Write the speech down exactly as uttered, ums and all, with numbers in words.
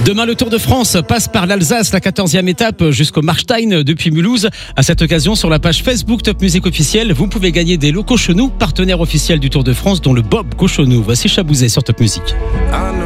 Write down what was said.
Demain, le Tour de France passe par l'Alsace, la quatorzième étape jusqu'au Marstein depuis Mulhouse. À cette occasion, sur la page Facebook Top Music officielle, vous pouvez gagner des lots Cochonou, partenaire officiel du Tour de France, dont le Bob Cochonou. Voici Chabouzet sur Top Music. I